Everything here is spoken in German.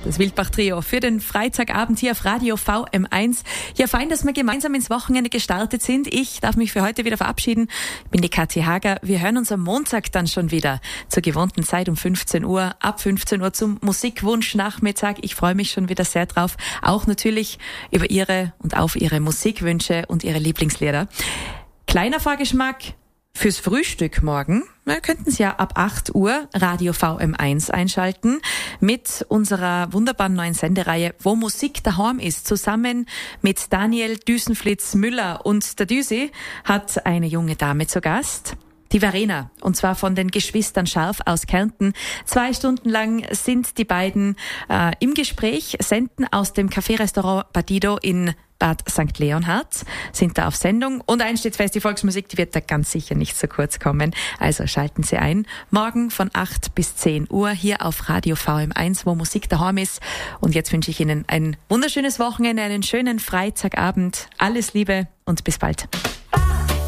Das Wildbach-Trio für den Freitagabend hier auf Radio VM1. Ja, fein, dass wir gemeinsam ins Wochenende gestartet sind. Ich darf mich für heute wieder verabschieden. Ich bin die Kathi Hager. Wir hören uns am Montag dann schon wieder zur gewohnten Zeit um 15 Uhr. Ab 15 Uhr zum Musikwunsch-Nachmittag. Ich freue mich schon wieder sehr drauf. Auch natürlich über Ihre und auf Ihre Musikwünsche und Ihre Lieblingslieder. Kleiner Vorgeschmack fürs Frühstück morgen. Wir könnten Sie ja ab 8 Uhr Radio VM1 einschalten mit unserer wunderbaren neuen Sendereihe Wo Musik daheim ist. Zusammen mit Daniel Düsenflitz-Müller und der Düsi hat eine junge Dame zu Gast. Die Verena, und zwar von den Geschwistern Scharf aus Kärnten. 2 Stunden lang sind die beiden im Gespräch, senden aus dem Café-Restaurant Badido in Bad St. Leonhard, sind da auf Sendung. Und eins steht fest, die Volksmusik, die wird da ganz sicher nicht zu kurz kommen. Also schalten Sie ein. Morgen von 8 bis 10 Uhr hier auf Radio VM1, wo Musik daheim ist. Und jetzt wünsche ich Ihnen ein wunderschönes Wochenende, einen schönen Freitagabend. Alles Liebe und bis bald.